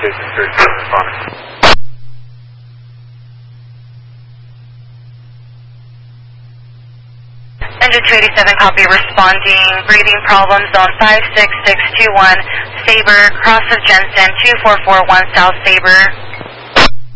Station 37 responding. Engine 287, copy, responding. Breathing problems, zone 56621, Sabre, cross of Jensen, 2441 South Sabre.